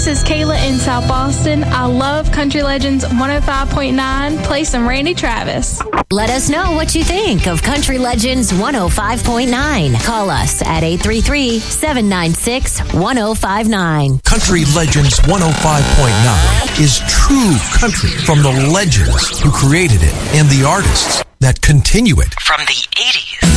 this is Kayla in South Boston. I love Country Legends 105.9. Play some Randy Travis. Let us know what you think of Country Legends 105.9. Call us at 833-796-1059. Country Legends 105.9 is true country from the legends who created it and the artists that continue it. From the 80s.